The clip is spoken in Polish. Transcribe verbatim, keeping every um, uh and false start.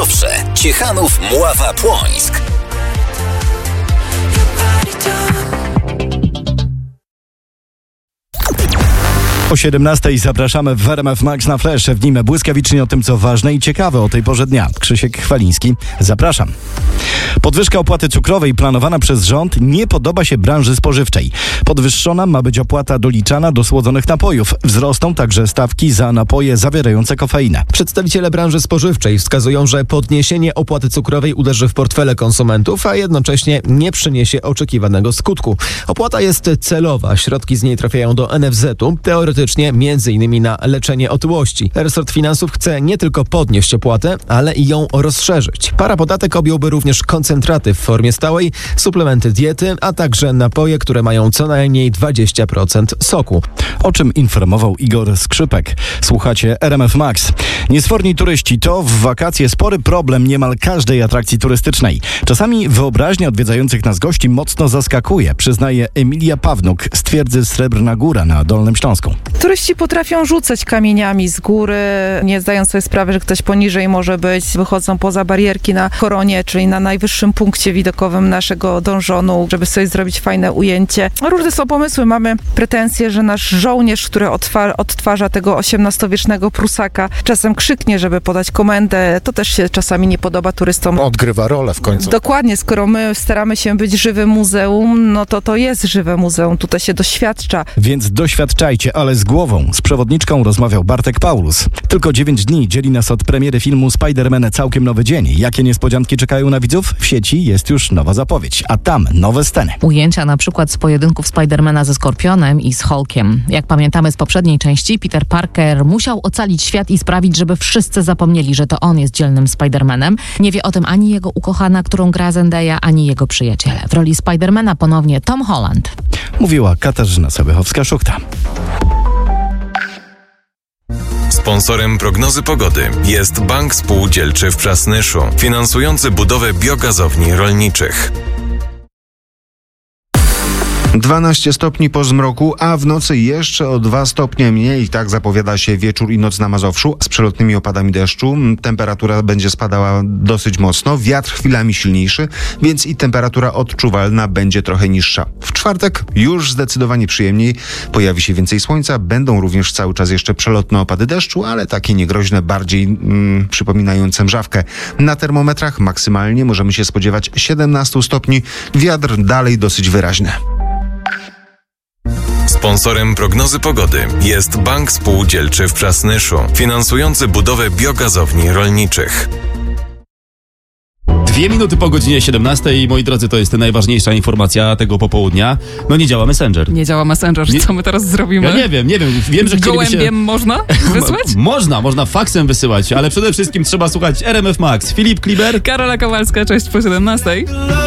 Mazowsze, Ciechanów, Mława, Płońsk. O siedemnastej zapraszamy w R M F Max na Flash. W nim błyskawicznie o tym, co ważne i ciekawe o tej porze dnia. Krzysiek Chwaliński, zapraszam. Podwyżka opłaty cukrowej planowana przez rząd nie podoba się branży spożywczej. Podwyższona ma być opłata doliczana do słodzonych napojów. Wzrosną także stawki za napoje zawierające kofeinę. Przedstawiciele branży spożywczej wskazują, że podniesienie opłaty cukrowej uderzy w portfele konsumentów, a jednocześnie nie przyniesie oczekiwanego skutku. Opłata jest celowa. Środki z niej trafiają do N F Z-u. Teoretycznie między innymi na leczenie otyłości. Resort Finansów chce nie tylko podnieść opłatę, ale i ją rozszerzyć. Parapodatek objąłby również koncentraty w formie stałej, suplementy diety, a także napoje, które mają co najmniej dwadzieścia procent soku. O czym informował Igor Skrzypek. Słuchacie R M F Max. Niesforni turyści to w wakacje spory problem niemal każdej atrakcji turystycznej. Czasami wyobraźnia odwiedzających nas gości mocno zaskakuje, przyznaje Emilia Pawnuk z twierdzy Srebrna Góra na Dolnym Śląsku. Turyści potrafią rzucać kamieniami z góry, nie zdając sobie sprawy, że ktoś poniżej może być. Wychodzą poza barierki na koronie, czyli na najwyższym punkcie widokowym naszego donżonu, żeby sobie zrobić fajne ujęcie. Różne są pomysły. Mamy pretensje, że nasz żołnierz, który odtwarza, odtwarza tego osiemnastowiecznego prusaka, czasem krzyknie, żeby podać komendę. To też się czasami nie podoba turystom. Odgrywa rolę w końcu. Dokładnie. Skoro my staramy się być żywym muzeum, no to to jest żywe muzeum. Tutaj się doświadcza. Więc doświadczajcie, ale z głową. Z przewodniczką rozmawiał Bartek Paulus. Tylko dziewięć dni dzieli nas od premiery filmu Spider-Man Całkiem Nowy Dzień. Jakie niespodzianki czekają na widzów? W sieci jest już nowa zapowiedź, a tam nowe sceny. Ujęcia na przykład z pojedynków Spidermana ze Skorpionem i z Hulkiem. Jak pamiętamy z poprzedniej części, Peter Parker musiał ocalić świat i sprawić, żeby wszyscy zapomnieli, że to on jest dzielnym Spidermanem. Nie wie o tym ani jego ukochana, którą gra Zendaya, ani jego przyjaciele. W roli Spidermana ponownie Tom Holland. Mówiła Katarzyna Sobychowska-Szuchta. Sponsorem prognozy pogody jest Bank Spółdzielczy w Przasnyszu, finansujący budowę biogazowni rolniczych. dwanaście stopni po zmroku, a w nocy jeszcze o dwa stopnie mniej. Tak zapowiada się wieczór i noc na Mazowszu z przelotnymi opadami deszczu. Temperatura będzie spadała dosyć mocno, wiatr chwilami silniejszy, więc i temperatura odczuwalna będzie trochę niższa. W czwartek już zdecydowanie przyjemniej, pojawi się więcej słońca, będą również cały czas jeszcze przelotne opady deszczu, ale takie niegroźne, bardziej mm, przypominające mrzawkę. Na termometrach maksymalnie możemy się spodziewać siedemnaście stopni, wiatr dalej dosyć wyraźny. Sponsorem prognozy pogody jest Bank Spółdzielczy w Przasnyszu, finansujący budowę biogazowni rolniczych. Dwie minuty po godzinie siedemnastej, moi drodzy, to jest najważniejsza informacja tego popołudnia. No nie działa Messenger. Nie działa Messenger. Nie... Co my teraz zrobimy? Ja nie wiem, nie wiem. Wiem, że chcielibyście... Gołębiem można wysłać? Można, można faksem wysyłać, ale przede wszystkim trzeba słuchać R M F Max. Filip Kliber. Karola Kowalska, cześć po siedemnastej.